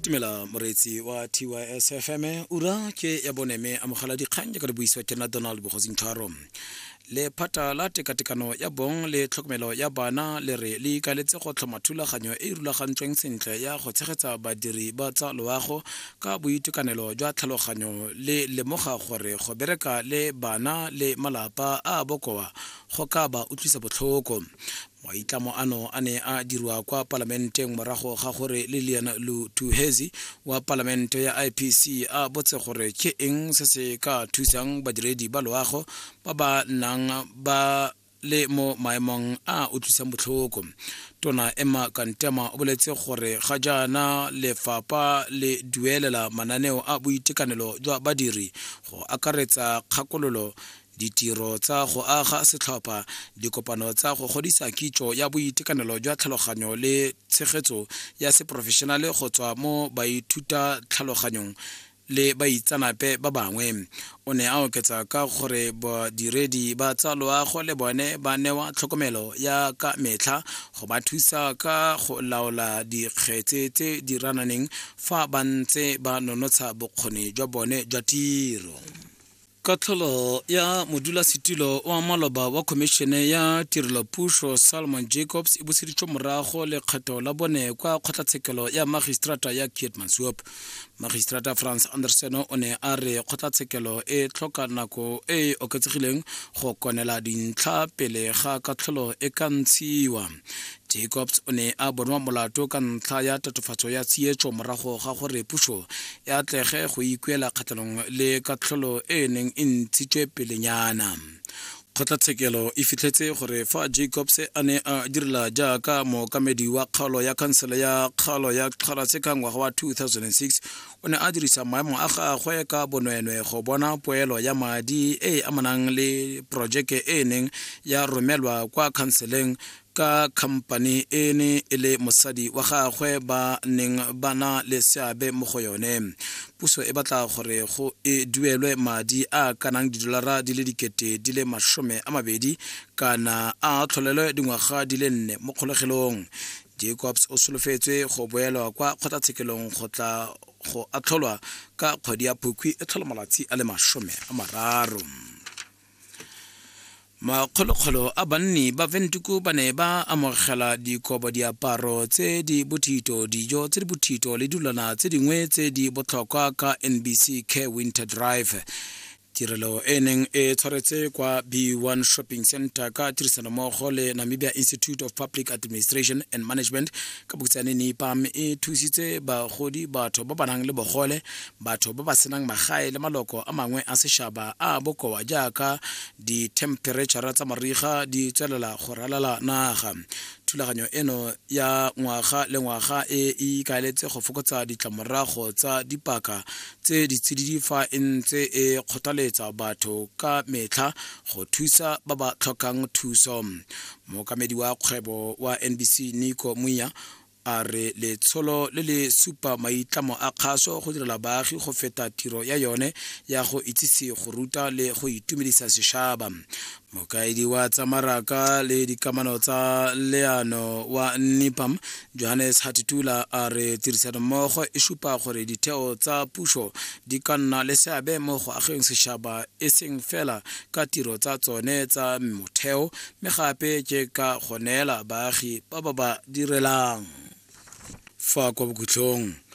Dumela moretsi wa TYS FM ura ke ya boneme amogela dikgang ka buiswa tena Donald Bogosintshwaro le phata la tekatekano ya bong le tlhokomelo ya bana le re le ikaletse go tlhoma thulaganyo e rulagantsweng sentle ya go tshegetsa badiri ba tsa loago ka boitekanelo jwa tlhaloganyo le lemoga gore go bereka le bana le malapa a bokoa go ka ba utlwisa botlhoko. Maitlamo ano a ne a dirwa kwa parlamenteng morago ga gore Lilian Lutuhezi wa parlamente ya IPC a botse gore ke eng se se ka thusang badiredi ba loago ba ba nang ba le mo maemong a utlwisang botlhoko. Tona Emma Kantema o boletse gore ga jaana lefapha le duelela mananeo a boitekanelo jwa badiri go akaretsa kgakololo ditiro tsa go aga setlhopha dikopano tsa go godisa kitso ya boitekanelo jwa tlhaloganyo le tshegetso ya seprofessionale go tswa mo baithuta tlhaloganyong le baitsanape ba bangwe. O ne a oketsa ka gore badiredi ba tsa loago le bone ba newa tlhokomelo ya ka metlha go ba thusa ka go laola dikgetse tse di rananeng fa ba ntse ba nonotsha bokgoni jwa bone jwa tiro. Katlholo ya modulasetilo wa maloba wa komishene ya tirelopušo Salmon Jacobs e buseditšwe morago lekgetho la bone kwa kgotlatshekelo ya magistrata ya Keetmanshoop. Magistrata Frans Anderson o ne a re kgotlatshekelo e tlhoka nako e oketsegileng go konela dintlha pele ga katlholo e ka ntshiwa. Jacobs o ne a bonwa molato ka ntlha ya tatofatso ya tsietso morago ga gore pušo e atlege go ikuela kgatlhanong le katlholo e neng e ntshitswe pelenyana. Kgotlatshekelo e fitlhetse gore fa Jacobs a ne a direla jaaka mookamedi wa kgaolo ya khansele ya kgaolo ya Kgaratsheka ngwaga wa 2006 o ne a dirisa maemo a gagwe ka bonwenwe go bona poelo ya madi e amanang le projeke e neng ya romelwa kwa khanseleng ka khampani e ne e le mosadi wa gagwe ba neng bana le seabe mo go yone. Puso e batla gore go e duelwe madi a kanang $20 di le 20 kana a tlholelwe dingwaga di le 4 mo kgolegelong. Jacobs o solofetswe go boelwa kwa kgotlatshekelong go tla go atlholwa ka kgwedi ya Phukwi e tlhola malatsi a le 30. Makgolokgolo a banni ba Windhoek ba ne ba amogela dikobo diaparo tse di bothito dijo tse di bothito le dilwana tse dingwe tse di botlhokwa ka NBC Care Winter Drive. Tirelo e neng e tshwaretse kwa B1 Shopping Center ka tirisanommogo le Namibia Institute of Public Administration and Management ka botsane NIPAM e thusitse bagodi batho ba banang le bogole batho ba ba senang magae le maloko a mangwe a sešaba a bokoa jaaka di-temperature tsa mariga di tswelela go ralala naga. Thulaganyo eno ya ngwaga le ngwaga e ikaeletse go fokotsa ditlamorago tsa dipaka tse di tsididi fa e ntse e kgothaletsa batho ka metlha go thusa ba ba tlhokang thuso. Mookamedi wa kgwebo wa NBC Nico Muya a re letsholo le le supa maitlamo a kgaso go direla baagi go feta tiro ya yone ya go itsise go ruta le go itumedisa sešaba. Mokaedi wa tsa maraka le dikamano tsa leano wa NIPAM Johannes Hatitula a re tirisanommogo e supa gore ditheo tsa pušo di ka nna le seabe mo go ageng sešaba e seng fela ka tiro tsa tsone tsa motheo mme gape ke ka go neela baagi ba ba direlang. Fa kwa bokhutlhong